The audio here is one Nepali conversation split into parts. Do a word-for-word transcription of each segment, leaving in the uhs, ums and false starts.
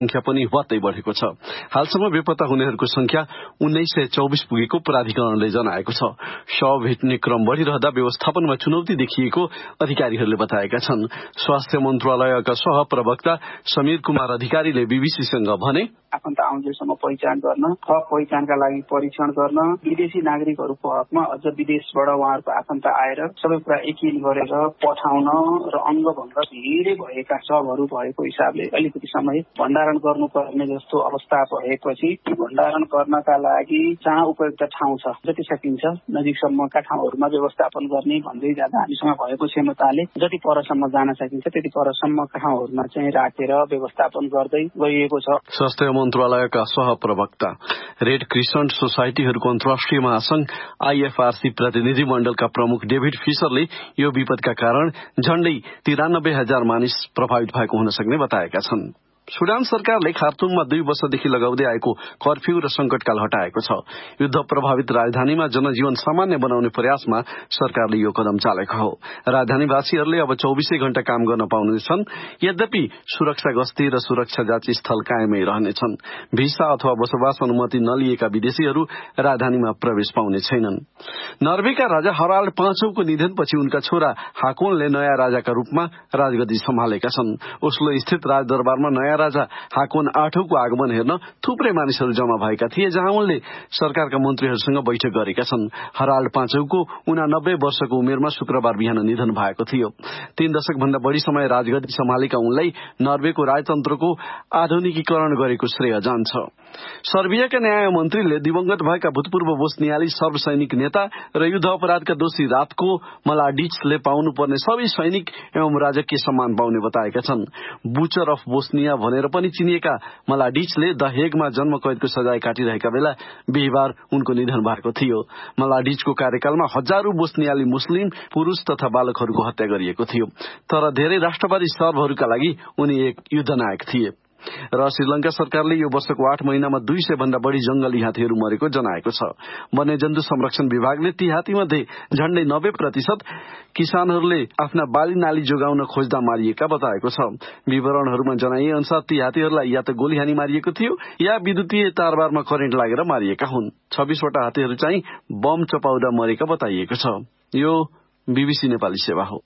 संख्या पनि वात्तै बढेको छ। हालसम्म बेपत्ता हुनेहरूको संख्या उन्नाइस सय चौबिस पुगेको प्राधिकरणले जनाएको छ। शव भेट्ने क्रम बढ़िरहँदा व्यवस्थापनमा चुनौती देखिएको अधिकारीहरूले बताएका छन्। स्वास्थ्य मन्त्रालयका सहप्रवक्ता समीर कुमार अधिकारीले बीबीसीसँग भने, आफन्त आउँदैसम्म पहिचान गर्न, थप पहिचानका लागि परीक्षण गर्न, विदेशी नागरिकहरूको हकमा अझ विदेशबाट उहाँहरूको आफन्त आएर सबै कुरा एकिन गरेर पठाउन र अङ्गभङ्ग धेरै भएका शवहरू भएको हिसाबले अलिकति समय भण्डारण गर्नुपर्ने जस्तो अवस्था भएपछि भण्डारण गर्नका लागि जहाँ उपयुक्त ठाउँ छ जति सकिन्छ नजिकसम्मका ठाउँहरूमा व्यवस्थापन गर्ने भन्दै जाँदा हामीसँग भएको क्षमताले जति परसम्म जान सकिन्छ त्यति परसम्मका ठाउँहरूमा चाहिँ राखेर व्यवस्थापन गर्दै गइएको छ। स्वास्थ्य मन्त्रालयका सहप्रवक्ता रेड क्रिसेन्ट सोसाइटीहरूको अन्तर्राष्ट्रिय महासंघ आईएफआरसी प्रतिनिधि मण्डलका प्रमुख डेभिड फिसरले यो विपदका कारण झण्डै तिरानब्बे हजार मानिस प्रभावित भएको हुन सक्ने बताएका छन्। सुडान सरकारले खार्तुममा दुई वर्षदेखि लगाउँदै आएको कर्फ्यू र संकटकाल हटाएको छ। युद्ध प्रभावित राजधानीमा जनजीवन सामान्य बनाउने प्रयासमा सरकारले यो कदम चालेको हो। राजधानीवासीहरूले अब चौबीसै घण्टा काम गर्न पाउनेछन्। यद्यपि सुरक्षा गस्ती र सुरक्षा जाँची स्थल कायमै रहनेछन्। भिसा अथवा बसोबास अनुमति नलिएका विदेशीहरू राजधानीमा प्रवेश पाउने छैनन्। नर्वेका राजा हराल्ड पाँचौंको निधनपछि उनका छोरा हाकोनले नयाँ राजाका रूपमा राजगद्दी सम्हालेका छन्। ओस्लो स्थित राजदरबारमा नयाँ राजा हाकोन आठौंको आगमन हेर्न थुप्रै मानिसहरू जम्मा भएका थिए, जहाँ उनले सरकारका मन्त्रीहरूसँग बैठक गरेका छन्। हराल्ड पाँचौंको उनानब्बे वर्षको उमेरमा शुक्रबार बिहान निधन भएको थियो। तीन दशक भन्दा बढ़ी समय राजगद्दी सम्हालेका उनलाई नर्वेको राजतन्त्रको आधुनिकीकरण गरेको श्रेय जान्छ। सर्बियाका न्याय मन्त्रीले दिवंगत भएका भूतपूर्व बोस्नियाली सर्ब सैनिक नेता र युद्ध अपराधका दोषी रातको मलाडिचले पाउनुपर्ने सबै सैनिक एवं राजकीय सम्मान पाउने बताएका छन्। बुचर अफ बोस्निया भनेर पनि चिनिएका मलाडिचले द हेगमा जन्म कैदको सजाय काटिरहेका बेला बिहिबार उनको निधन भएको थियो। मलाडिचको कार्यकालमा हजारौं बोस्नियाली मुस्लिम पुरूष तथा बालकहरूको हत्या गरिएको थियो। तर धेरै राष्ट्रवादी सर्बहरूका लागि उनी एक युद्धनायक थिए। र श्रीलंका सरकारले यो वर्षको आठ महिनामा दुई सय भन्दा बढ़ी जंगली हात्तीहरू मरेको जनाएको छ। वन्यजन्तु संरक्षण विभागले ती हात्तीमध्ये झण्डै नब्बे प्रतिशत किसानहरूले आफ्ना बाली नाली जोगाउन खोज्दा मारिएका बताएको छ। विवरणहरूमा जनाइए अनुसार ती हात्तीहरूलाई या त गोली हानी मारिएको थियो या विद्युतीय तारबारमा करेन्ट लागेर मारिएका हुन्। छब्बीसवटा हात्तीहरू चाहिँ बम चपाउँदा मरेका बताइएको छ। यो बीबीसी नेपाली सेवा हो।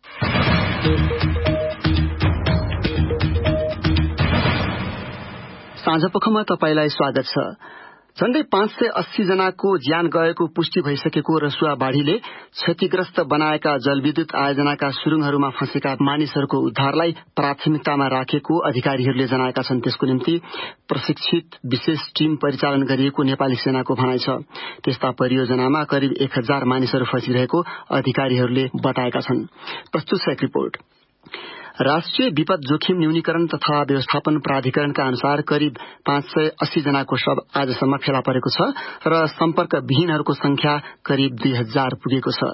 साँझपखमा तपाईलाई स्वागत छ। झण्डै पाँच सय अस्सी जनाको ज्यान गएको पुष्टि भइसकेको रसुवा बाढ़ीले क्षतिग्रस्त बनाएका जलविद्युत आयोजनाका सुरुङहरूमा फँसेका मानिसहरूको उद्धारलाई प्राथमिकतामा राखेको अधिकारीहरूले जनाएका छन्। त्यसको निम्ति प्रशिक्षित विशेष टीम परिचालन गरिएको नेपाली सेनाको भनाइ छ। त्यस्ता परियोजनामा करिब एक हजार मानिसहरू फँसिरहेको अधिकारीहरूले बताएका छन्। प्रस्तुत छ एक रिपोर्ट। राष्ट्रिय विपद जोखिम न्यूनीकरण तथा व्यवस्थापन प्राधिकरणका अनुसार करिब पाँच सय अस्सी जनाको शव आजसम्म फेला परेको छ र सम्पर्क विहीनहरूको संख्या करिब दुई हजार पुगेको छ।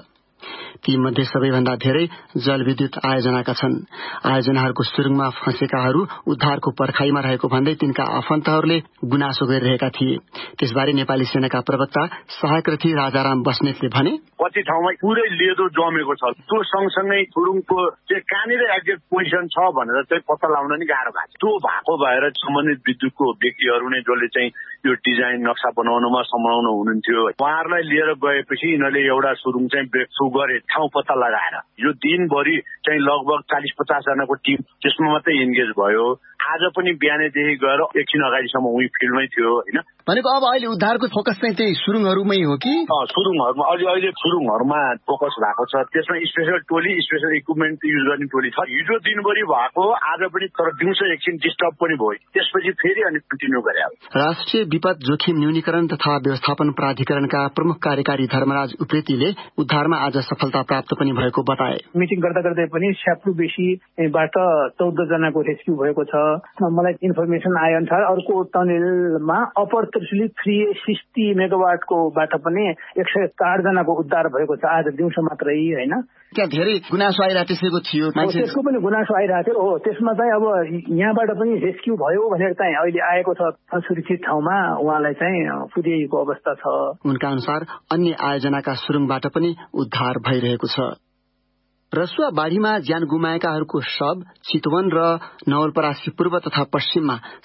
ती मध्ये सबैभन्दा धेरै जलविद्युत आयोजनाका छन्। आयोजनाहरूको सुरुङमा फँसेकाहरू उद्धारको पर्खाईमा रहेको भन्दै तिनका आफन्तहरूले गुनासो गरिरहेका थिए। त्यसबारे नेपाली सेनाका प्रवक्ता सहायक रथी राजाराम बस्नेतले भने, कति ठाउँमा पुरै लेदो जमेको छ। त्यो सँगसँगै सुरुङको चाहिँ कहाँनिर एक्जेक्ट पोजिसन छ भनेर चाहिँ पत्ता लगाउन नि गाह्रो भएको छ। त्यो भएको भएर सम्बन्धित विद्युतको व्यक्तिहरू नै जसले चाहिँ यो डिजाइन नक्सा बनाउनमा सम्झाउनु हुनुहुन्थ्यो, उहाँहरूलाई लिएर गएपछि यिनीहरूले एउटा सुरुङ चाहिँ ब्रेक थ्रु गरे ठाउँ पत्ता लगाएर। यो दिनभरि चाहिँ लगभग चालिस पचास जनाको टिम त्यसमा मात्रै इन्गेज भयो। आज पनि बिहानैदेखि गएर एकछिन अगाडिसम्म उही फिल्डमै थियो होइन। भनेको अब अहिले उद्धारको फोकस चाहिँ त्यही सुरुङहरूमै हो कि? सुरुङहरूमा अहिले अहिले सुरुङहरूमा फोकस भएको छ। त्यसमा स्पेशल टोली स्पेशल इक्विपमेन्ट युज गर्ने टोली छ। हिजो दिनभरि भएको आज पनि, तर दिउँसो एकछिन डिस्टर्ब पनि भयो। त्यसपछि फेरि अनि कन्टिन्यू गरे। राष्ट्रिय विपद जोखिम न्यूनीकरण तथा व्यवस्थापन प्राधिकरणका प्रमुख कार्यकारी धर्मराज उप्रेतीले उद्धारमा आज सफलता प्राप्त पनि भएको बताए। मिटिङ गर्दा गर्दै पनि स्याप्लु बेसीबाट चौध जनाको रेस्क्यू भएको छ। मलाई इन्फर्मेसन आए अनुसार अर्को टनेलमा अपर त्रिशुली थ्री सिक्सटी मेगावाटको बाट पनि एक सय चार जनाको उद्धार भएको छ आज दिउँसो मात्रै होइन। त्यहाँ धेरै गुनासो आइरहेको थियो, त्यसको पनि गुनासो आइरहेको थियो। हो, त्यसमा चाहिँ अब यहाँबाट पनि रेस्क्यू भयो भनेर चाहिँ अहिले आएको छ। सुरक्षित ठाउँमा उहाँलाई चाहिँ पुर्याइएको अवस्था छ। उनका अनुसार अन्य आयोजनाका सुरुङबाट पनि उद्धार भइरहेको छ। रसुवा बाढ़ीमा ज्यान गुमाएकाहरूको शव चितवन र नवलपरासी पूर्व तथा पश्चिममा